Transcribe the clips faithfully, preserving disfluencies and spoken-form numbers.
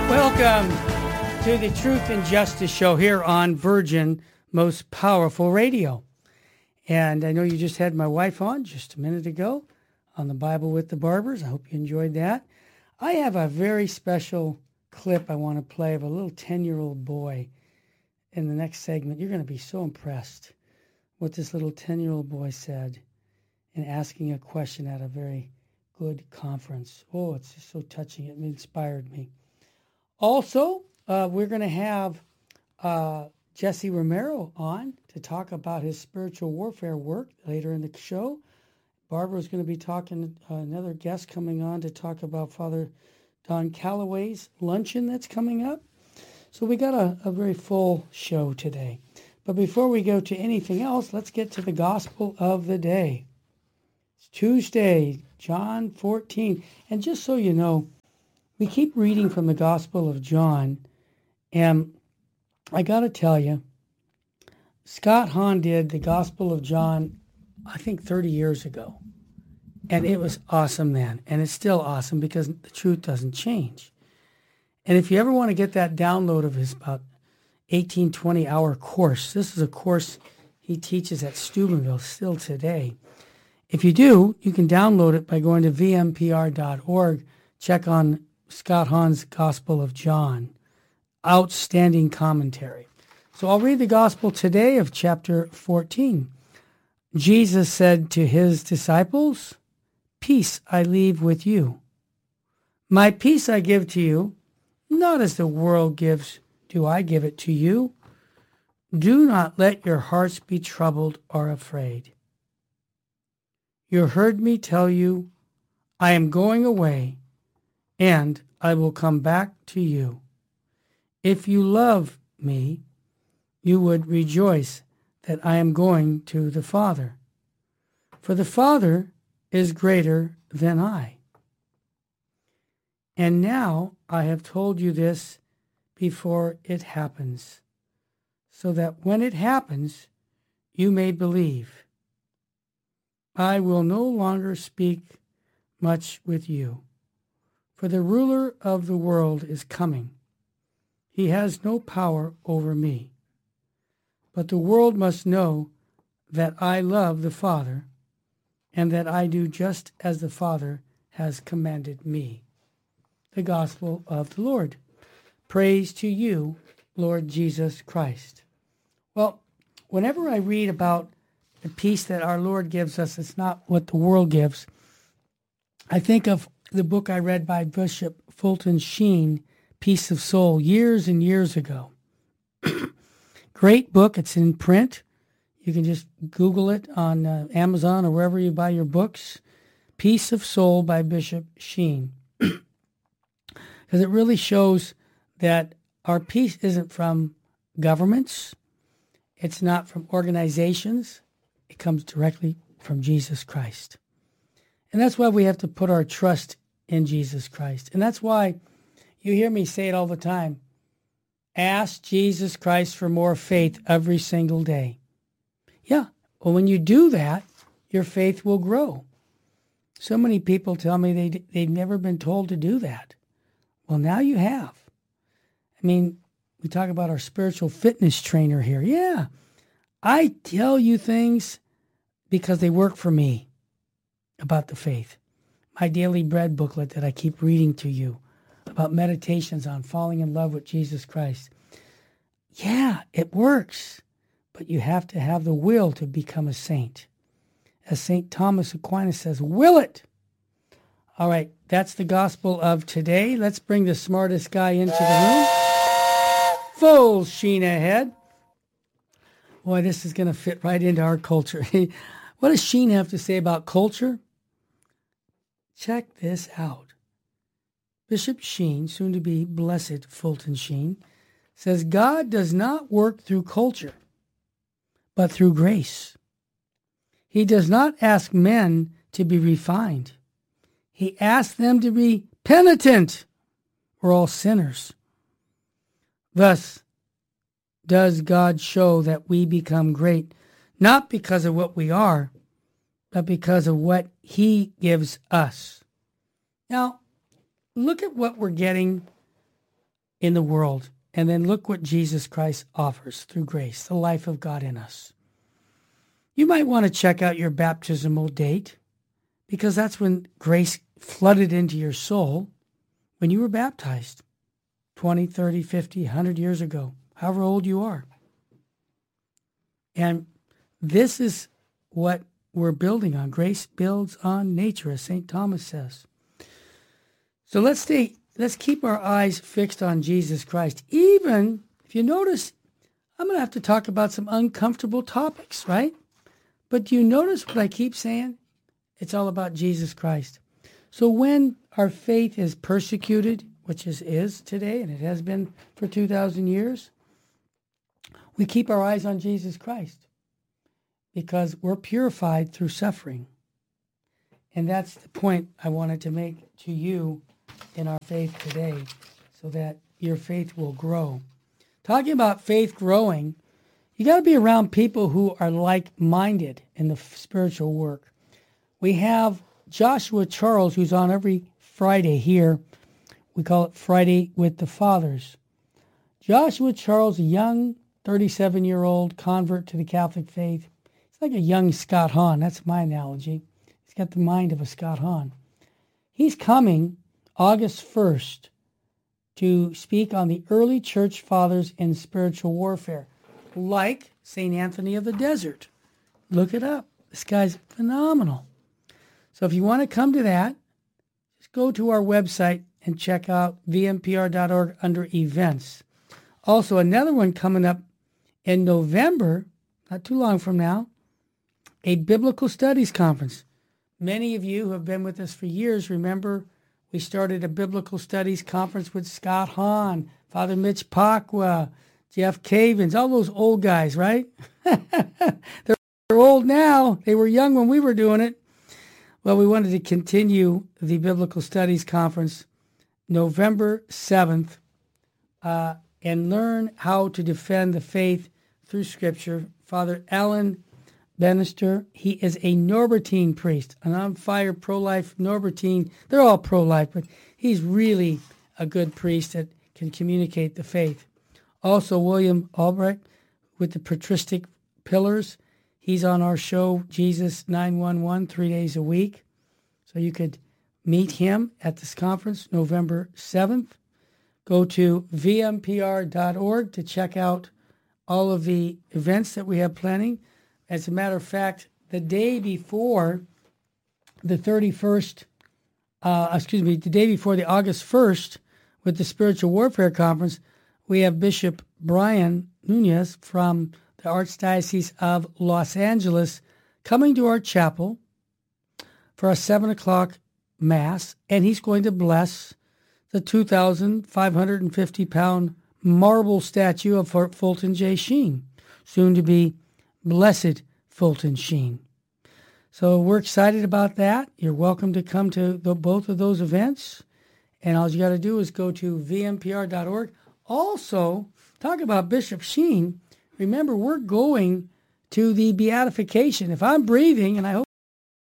Welcome to the Truth and Justice Show here on Virgin Most Powerful Radio. And I know you just had my wife on just a minute ago on the Bible with the Barbers. I hope you enjoyed that. I have a very special clip I want to play of a little ten-year-old boy in the next segment. You're going to be so impressed what this little ten-year-old boy said in asking a question at a very good conference. Oh, it's just so touching. It inspired me. Also, uh, we're going to have uh, Jesse Romero on to talk about his spiritual warfare work later in the show. Barbara is going to be talking, uh, another guest coming on to talk about Father Don Calloway's luncheon that's coming up. So we got a, a very full show today. But before we go to anything else, let's get to the gospel of the day. It's Tuesday, John fourteen. And just so you know, we keep reading from the Gospel of John, and I got to tell you, Scott Hahn did the Gospel of John, I think thirty years ago, and it was awesome then, and it's still awesome because the truth doesn't change. And if you ever want to get that download of his about eighteen, twenty hour course, this is a course he teaches at Steubenville still today. If you do, you can download it by going to v m p r dot org, check on Scott Hahn's Gospel of John. Outstanding commentary. So I'll read the Gospel today of chapter fourteen. Jesus said to his disciples, "Peace I leave with you. My peace I give to you, not as the world gives, do I give it to you. Do not let your hearts be troubled or afraid. You heard me tell you, I am going away, and I will come back to you. If you love me, you would rejoice that I am going to the Father. For the Father is greater than I. And now I have told you this before it happens, so that when it happens, you may believe. I will no longer speak much with you, for the ruler of the world is coming. He has no power over me. But the world must know that I love the Father, and that I do just as the Father has commanded me." The Gospel of the Lord. Praise to you, Lord Jesus Christ. Well, whenever I read about the peace that our Lord gives us, it's not what the world gives. I think of the book I read by Bishop Fulton Sheen, Peace of Soul, years and years ago. Great book. It's in print. You can just Google it on uh, Amazon or wherever you buy your books. Peace of Soul by Bishop Sheen. Because it really shows that our peace isn't from governments. It's not from organizations. It comes directly from Jesus Christ. And that's why we have to put our trust in Jesus Christ. And that's why you hear me say it all the time. Ask Jesus Christ for more faith every single day. Yeah, well, when you do that, your faith will grow. So many people tell me they, they've never been told to do that. Well, now you have. I mean, we talk about our spiritual fitness trainer here. Yeah, I tell you things because they work for me about the faith. My Daily Bread booklet that I keep reading to you about meditations on falling in love with Jesus Christ. Yeah, it works, but you have to have the will to become a saint. As Saint Thomas Aquinas says, will it. All right, that's the gospel of today. Let's bring the smartest guy into the room. Full sheen ahead. Boy, this is going to fit right into our culture. What does Sheen have to say about culture? Check this out. Bishop Sheen, soon to be Blessed Fulton Sheen, says God does not work through culture, but through grace. He does not ask men to be refined. He asks them to be penitent. We're all sinners. Thus, does God show that we become great, not because of what we are, but because of what he gives us. Now, look at what we're getting in the world. And then look what Jesus Christ offers through grace, the life of God in us. You might want to check out your baptismal date, because that's when grace flooded into your soul when you were baptized twenty, thirty, fifty, one hundred years ago, however old you are. And this is what we're building on. Grace builds on nature, as Saint Thomas says. So let's stay, let's keep our eyes fixed on Jesus Christ. Even if you notice, I'm going to have to talk about some uncomfortable topics, right? But do you notice what I keep saying? It's all about Jesus Christ. So when our faith is persecuted, which is, is today, and it has been for two thousand years, we keep our eyes on Jesus Christ because we're purified through suffering. And that's the point I wanted to make to you in our faith today, so that your faith will grow. Talking about faith growing, you got to be around people who are like-minded in the spiritual work. We have Joshua Charles, who's on every Friday here. We call it Friday with the Fathers. Joshua Charles, a young thirty-seven-year-old convert to the Catholic faith. He's like a young Scott Hahn. That's my analogy. He's got the mind of a Scott Hahn. He's coming August first to speak on the early church fathers in spiritual warfare, like Saint Anthony of the Desert. Look it up. This guy's phenomenal. So if you want to come to that, just go to our website and check out v m p r dot org under events. Also, another one coming up in November, not too long from now, a Biblical Studies Conference. Many of you who have been with us for years remember we started a Biblical Studies Conference with Scott Hahn, Father Mitch Pacwa, Jeff Cavins, all those old guys, right? They're old now. They were young when we were doing it. Well, we wanted to continue the Biblical Studies Conference November seventh uh, and learn how to defend the faith through Scripture. Father Alan Bannister, he is a Norbertine priest, an on-fire pro-life Norbertine. They're all pro-life, but he's really a good priest that can communicate the faith. Also, William Albrecht with the patristic pillars. He's on our show, Jesus nine one one, three days a week. So you could meet him at this conference, November seventh. Go to v m p r dot org to check out all of the events that we have planning. As a matter of fact, the day before the thirty-first, uh, excuse me, the day before the August first with the Spiritual Warfare Conference, we have Bishop Brian Nunez from the Archdiocese of Los Angeles coming to our chapel for a seven o'clock Mass, and he's going to bless the two thousand five hundred fifty pound marble statue of Fulton J. Sheen, soon to be Blessed Fulton Sheen. So we're excited about that. You're welcome to come to the, both of those events, and all you got to do is go to v m p r dot org. Also, talk about Bishop Sheen. Remember, we're going to the beatification. If I'm breathing, and I hope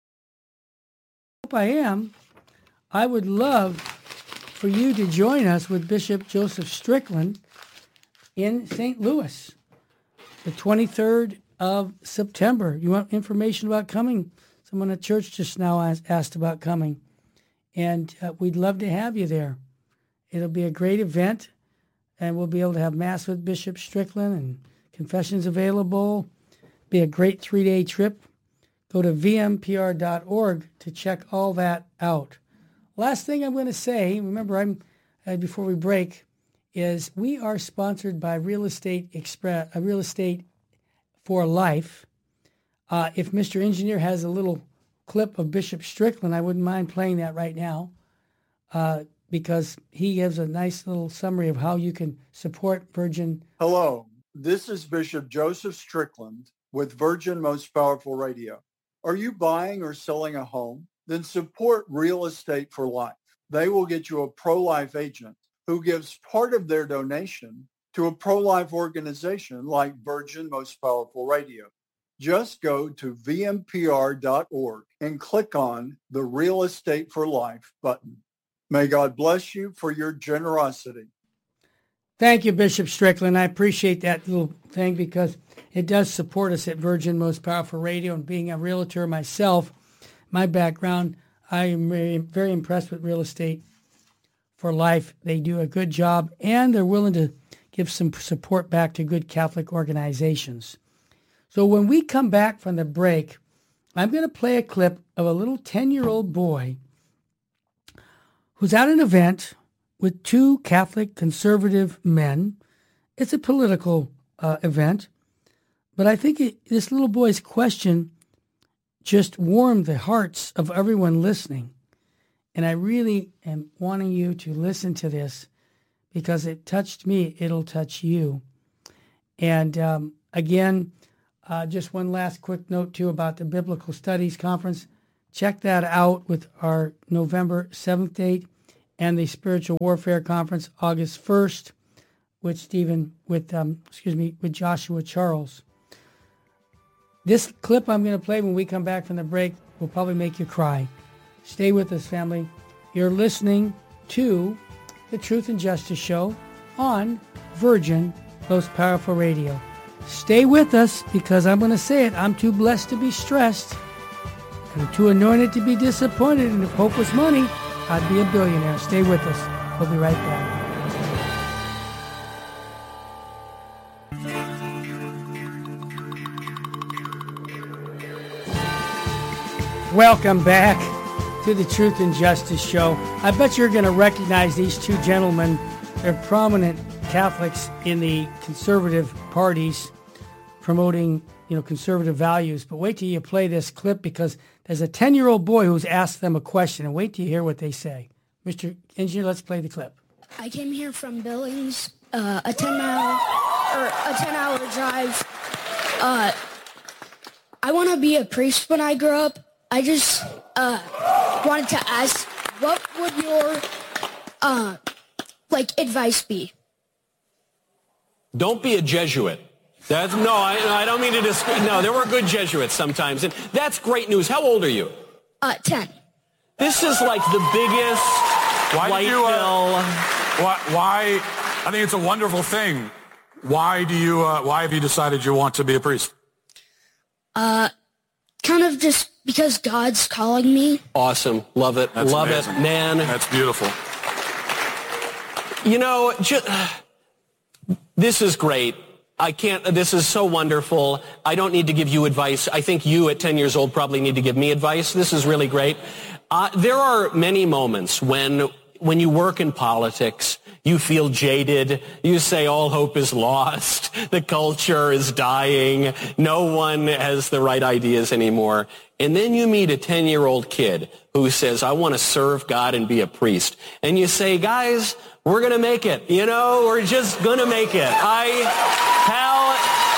I am, I would love for you to join us with Bishop Joseph Strickland in Saint Louis, the twenty-third of September. You want information about coming? Someone at church just now asked about coming, and uh, we'd love to have you there. It'll be a great event, and we'll be able to have Mass with Bishop Strickland and confessions available. Be a great three-day trip. Go to v m p r dot org to check all that out. Last thing I'm going to say, remember, I'm uh, before we break, is we are sponsored by Real Estate Express, uh, Real Estate for Life. Uh, if Mister Engineer has a little clip of Bishop Strickland, I wouldn't mind playing that right now, uh, because he gives a nice little summary of how you can support Virgin. Hello, this is Bishop Joseph Strickland with Virgin Most Powerful Radio. Are you buying or selling a home? Then support Real Estate for Life. They will get you a pro-life agent who gives part of their donation to a pro-life organization like Virgin Most Powerful Radio. Just go to v m p r dot org and click on the Real Estate for Life button. May God bless you for your generosity. Thank you, Bishop Strickland. I appreciate that little thing because it does support us at Virgin Most Powerful Radio. And being a realtor myself, my background, I am very, very impressed with Real Estate for Life. They do a good job, and they're willing to give some support back to good Catholic organizations. So when we come back from the break, I'm going to play a clip of a little ten-year-old boy who's at an event with two Catholic conservative men. It's a political uh, event, but I think it, this little boy's question just warmed the hearts of everyone listening. And I really am wanting you to listen to this because it touched me. It'll touch you. And um, again, uh, just one last quick note, too, about the Biblical Studies Conference. Check that out with our November seventh date and the Spiritual Warfare Conference, August first, with Stephen, with, um, excuse me, with Joshua Charles. This clip I'm going to play when we come back from the break will probably make you cry. Stay with us, family. You're listening to the Truth and Justice Show on Virgin Most Powerful Radio. Stay with us because I'm going to say it. I'm too blessed to be stressed and too anointed to be disappointed. And if hope was money, I'd be a billionaire. Stay with us. We'll be right back. Welcome back to the Truth and Justice Show. I bet you're going to recognize these two gentlemen. They're prominent Catholics in the conservative parties promoting, you know, conservative values. But wait till you play this clip because there's a ten-year-old boy who's asked them a question, and wait till you hear what they say. Mister Engineer, let's play the clip. I came here from Billings, uh, a ten-mile or a ten-hour drive. Uh, I want to be a priest when I grow up. I just uh, wanted to ask, what would your uh, like advice be? Don't be a Jesuit. That's, no, I, I don't mean to discourage. No, there were good Jesuits sometimes, and that's great news. How old are you? Uh, ten. This is like the biggest why white you, uh, bill. Why, why? I think it's a wonderful thing. Why do you? Uh, why have you decided you want to be a priest? Uh, kind of just because God's calling me. Awesome, love it, That's love amazing. it, man. That's beautiful. You know, ju- this is great. I can't, this is so wonderful. I don't need to give you advice. I think you at ten years old probably need to give me advice. This is really great. Uh, there are many moments when, when you work in politics, you feel jaded. You say all hope is lost. The culture is dying. No one has the right ideas anymore. And then you meet a ten-year-old kid who says, I want to serve God and be a priest. And you say, guys, we're going to make it. You know, we're just going to make it. I, Hal.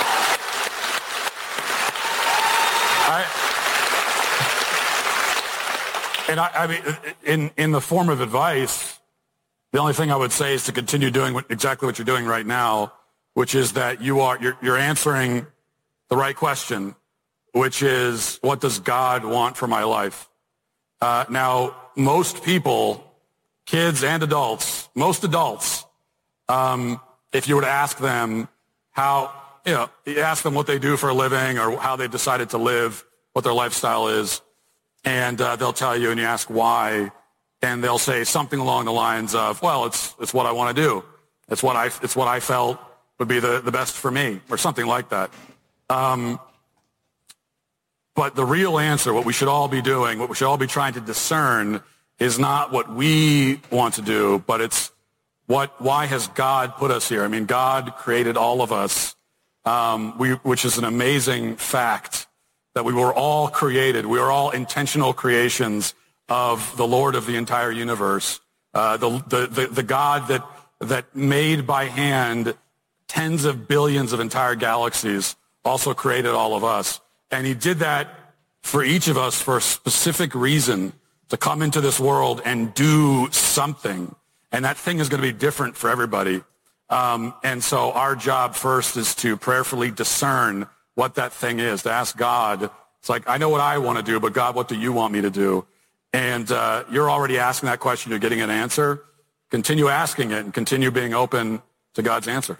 I, and I, I mean, in, in the form of advice, the only thing I would say is to continue doing what, exactly what you're doing right now, which is that you are, you're, you're answering the right question, which is, what does God want for my life? Uh, now, most people, kids and adults, most adults, um, if you were to ask them how, you know, you ask them what they do for a living or how they decided to live, what their lifestyle is, and uh, they'll tell you, and you ask why, and they'll say something along the lines of, well, it's it's what I want to do. It's what I it's what I felt would be the, the best for me, or something like that. Um, but the real answer, what we should all be doing, what we should all be trying to discern, is not what we want to do, but it's what, why has God put us here? I mean, God created all of us, um, we, which is an amazing fact, that we were all created. We are all intentional creations of the Lord of the entire universe, uh, the, the, the, the God that, that made by hand tens of billions of entire galaxies, also created all of us. And he did that for each of us for a specific reason, to come into this world and do something. And that thing is going to be different for everybody. Um, and so our job first is to prayerfully discern what that thing is, to ask God. It's like, I know what I want to do, but God, what do you want me to do? And uh, you're already asking that question. You're getting an answer. Continue asking it and continue being open to God's answer.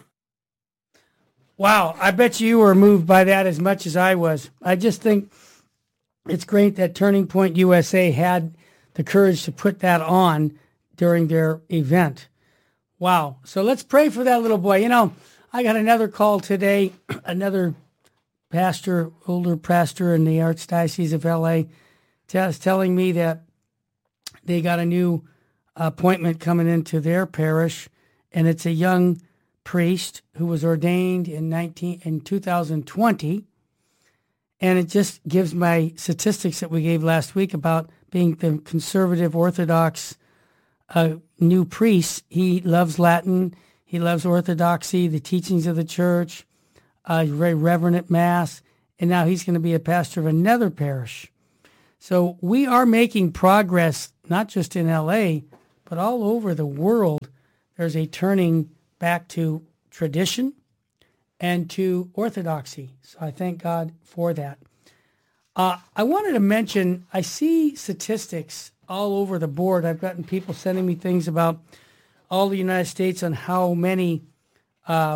Wow, I bet you were moved by that as much as I was. I just think it's great that Turning Point U S A had the courage to put that on during their event. Wow. So let's pray for that little boy. You know, I got another call today, another pastor, older pastor in the Archdiocese of L A, t- telling me that they got a new appointment coming into their parish, and it's a young priest who was ordained in nineteen in two thousand twenty. And it just gives my statistics that we gave last week about being the conservative Orthodox uh, new priest. He loves Latin. He loves Orthodoxy, the teachings of the church. Uh, he's very reverent at Mass. And now he's going to be a pastor of another parish. So we are making progress, not just in L A, but all over the world. There's a turning back to tradition and to orthodoxy. So I thank God for that. Uh, I wanted to mention, I see statistics all over the board. I've gotten people sending me things about all the United States on how many uh,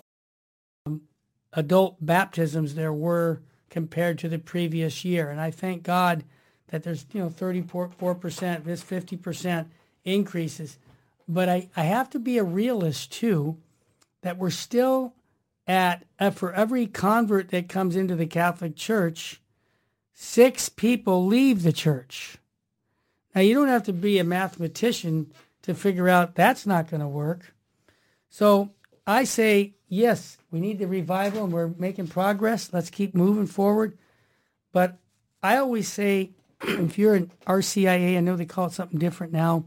adult baptisms there were compared to the previous year. And I thank God that there's, you know, thirty-four percent, this fifty percent increases. But I, I have to be a realist, too, that we're still at, uh, for every convert that comes into the Catholic Church, six people leave the church. Now, you don't have to be a mathematician to figure out that's not going to work. So I say, yes, we need the revival, and we're making progress. Let's keep moving forward. But I always say, if you're an R C I A, I know they call it something different now,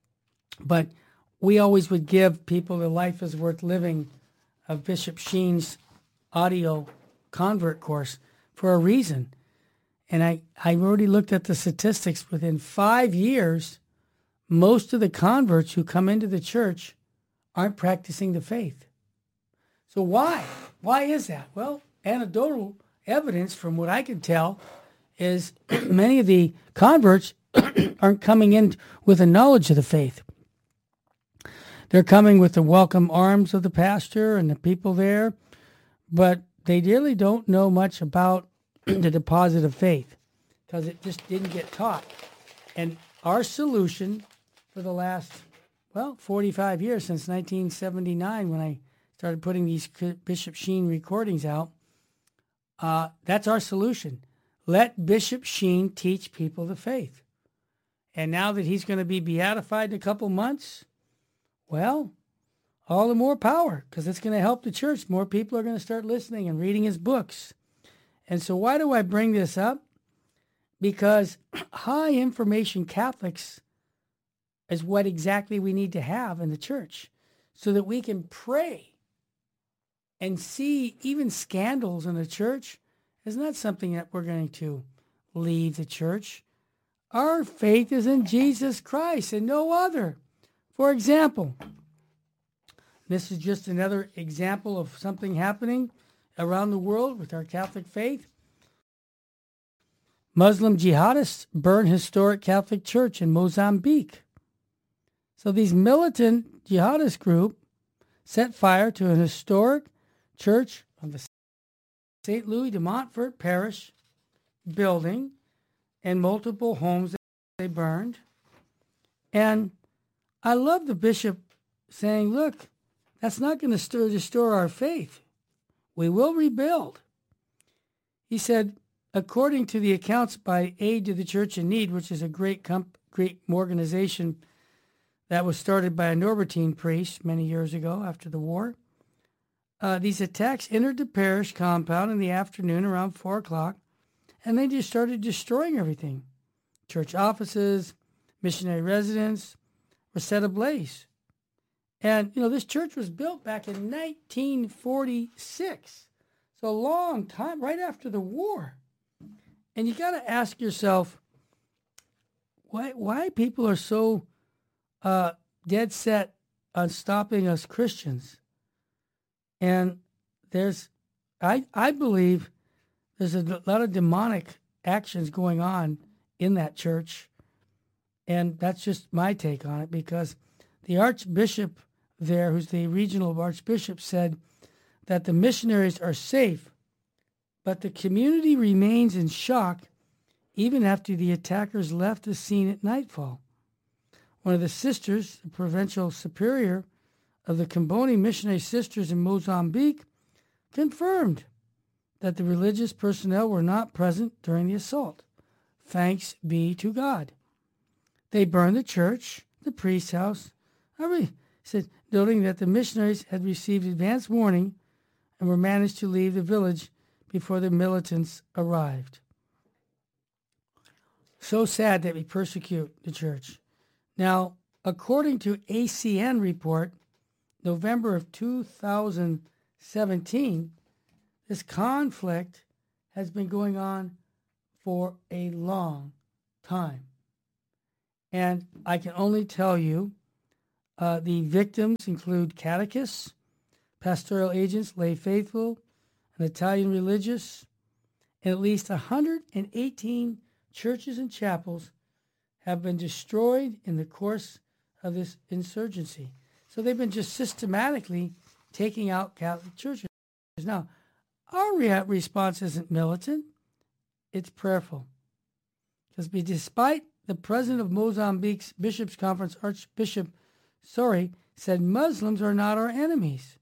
but we always would give people the Life is Worth Living of Bishop Sheen's audio convert course for a reason. And I, I already looked at the statistics. Within five years, most of the converts who come into the church aren't practicing the faith. So why? Why is that? Well, anecdotal evidence from what I can tell is many of the converts aren't coming in with a knowledge of the faith. They're coming with the welcome arms of the pastor and the people there, but they really don't know much about the deposit of faith because it just didn't get taught. And our solution for the last, well, forty-five years, since nineteen seventy-nine, when I started putting these Bishop Sheen recordings out, uh, that's our solution. Let Bishop Sheen teach people the faith. And now that he's going to be beatified in a couple months, well, all the more power, because it's going to help the church. More people are going to start listening and reading his books. And so why do I bring this up? Because high information Catholics is what exactly we need to have in the church so that we can pray and see even scandals in the church is not something that we're going to leave the church. Our faith is in Jesus Christ and no other. For example, this is just another example of something happening around the world with our Catholic faith. Muslim jihadists burn historic Catholic church in Mozambique. So these militant jihadist group set fire to an historic church of the Saint Louis de Montfort Parish building and multiple homes that they burned. And I love the bishop saying, look, that's not going to stir, restore our faith. We will rebuild. He said, according to the accounts by Aid to the Church in Need, which is a great comp- great organization that was started by a Norbertine priest many years ago after the war, uh, these attacks entered the parish compound in the afternoon around four o'clock, and they just started destroying everything. Church offices, missionary residence were set ablaze. And, you know, this church was built back in nineteen forty-six. So a long time, right after the war. And you got to ask yourself, why why people are so uh, dead set on stopping us Christians. And there's, I I believe there's a lot of demonic actions going on in that church. And that's just my take on it, because the Archbishop there, who's the regional archbishop, said that the missionaries are safe, but the community remains in shock even after the attackers left the scene at nightfall. One of the sisters, the provincial superior of the Comboni Missionary Sisters in Mozambique, confirmed that the religious personnel were not present during the assault. Thanks be to God. They burned the church, the priest's house, everything. Said, noting that the missionaries had received advance warning and were managed to leave the village before the militants arrived. So sad that we persecute the church. Now, according to A C N report, November of two thousand seventeen, this conflict has been going on for a long time. And I can only tell you, uh, the victims include catechists, pastoral agents, lay faithful, an Italian religious, and at least one hundred eighteen churches and chapels have been destroyed in the course of this insurgency. So they've been just systematically taking out Catholic churches. Now, our re- response isn't militant, it's prayerful. Because despite the president of Mozambique's Bishops' Conference, Archbishop Sori, said Muslims are not our enemies.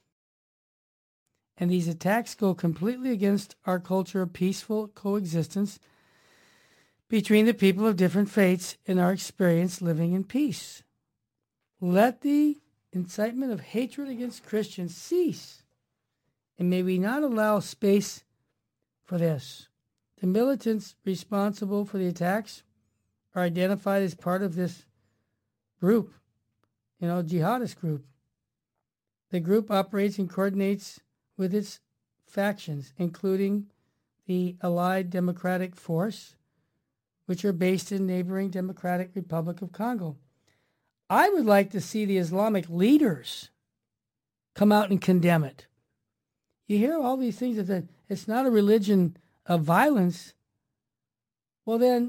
And these attacks go completely against our culture of peaceful coexistence between the people of different faiths and our experience living in peace. Let the incitement of hatred against Christians cease, and may we not allow space for this. The militants responsible for the attacks are identified as part of this group, you know, jihadist group. The group operates and coordinates with its factions, including the Allied Democratic Force, which are based in neighboring Democratic Republic of Congo. I would like to see the Islamic leaders come out and condemn it. You hear all these things that it's not a religion of violence. Well, then,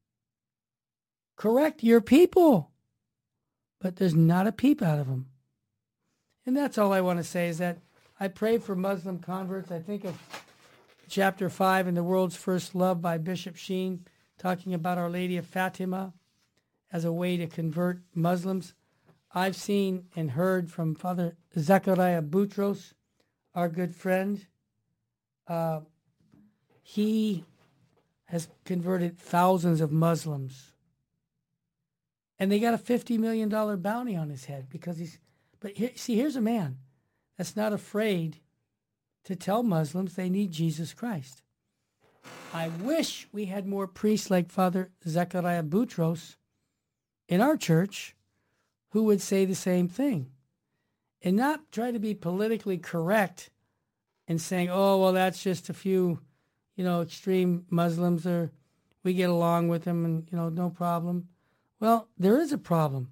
correct your people. But there's not a peep out of them. And that's all I want to say is that I pray for Muslim converts. I think of chapter five in The World's First Love by Bishop Sheen, talking about Our Lady of Fatima as a way to convert Muslims. I've seen and heard from Father Zechariah Boutros, our good friend. Uh, he has converted thousands of Muslims. And they got a fifty million dollars bounty on his head because he's, but here, see, here's a man that's not afraid to tell Muslims they need Jesus Christ. I wish we had more priests like Father Zechariah Boutros in our church who would say the same thing and not try to be politically correct and saying, oh, well, that's just a few, you know, extreme Muslims, or we get along with them and, you know, no problem. Well, there is a problem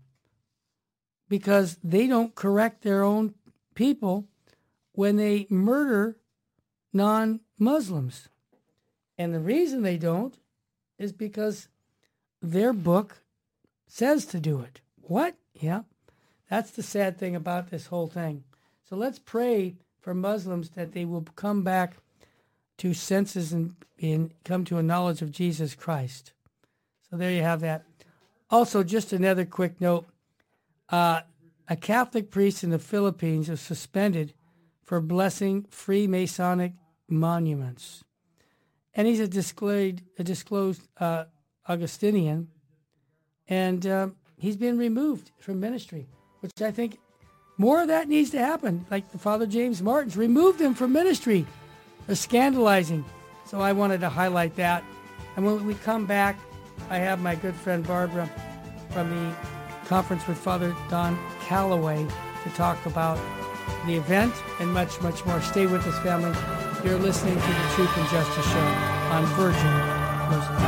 because they don't correct their own people when they murder non-Muslims. And the reason they don't is because their book says to do it. What? Yeah. That's the sad thing about this whole thing. So let's pray for Muslims that they will come back to senses and, and come to a knowledge of Jesus Christ. So there you have that. Also, just another quick note. Uh, a Catholic priest in the Philippines was suspended for blessing Freemasonic monuments. And he's a disclosed, a disclosed uh, Augustinian, and uh, he's been removed from ministry, which I think more of that needs to happen. Like the Father James Martins, remove them from ministry. They're scandalizing. So I wanted to highlight that. And when we come back, I have my good friend Barbara from the conference with Father Don Calloway to talk about the event and much, much more. Stay with us, family. You're listening to the Truth and Justice Show on Virgin Muslim.